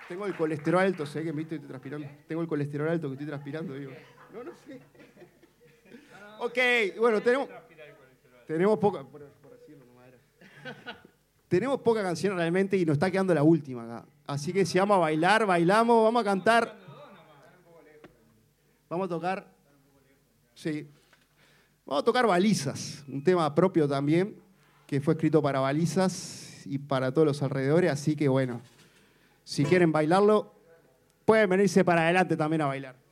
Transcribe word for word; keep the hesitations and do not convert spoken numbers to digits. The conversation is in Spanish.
Tengo el colesterol alto, sé que me estoy transpirando. Tengo el colesterol alto que estoy transpirando, digo. No, no sé. Ok, bueno, tenemos... Tenemos poca... Por, por decirlo, no madera. Tenemos poca canción realmente y nos está quedando la última acá. Así que si vamos a bailar, bailamos, vamos a cantar. Vamos a tocar... Sí. Vamos a tocar Balizas, un tema propio también, que fue escrito para Balizas y para todos los alrededores, así que bueno, si quieren bailarlo, pueden venirse para adelante también a bailar.